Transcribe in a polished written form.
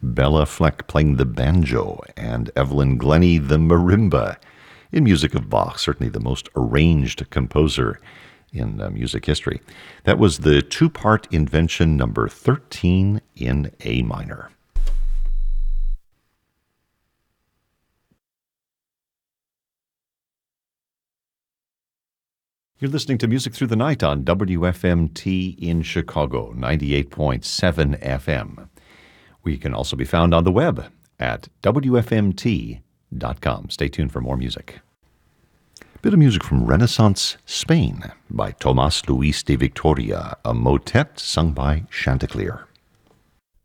Bella Fleck playing the banjo, and Evelyn Glennie the marimba. In music of Bach, certainly the most arranged composer in music history. That was the two-part invention number 13 in A minor. You're listening to Music Through the Night on WFMT in Chicago, 98.7 FM. We can also be found on the web at WFMT.com. Stay tuned for more music. Bit of music from Renaissance Spain by Tomás Luis de Victoria, a motet sung by Chanticleer.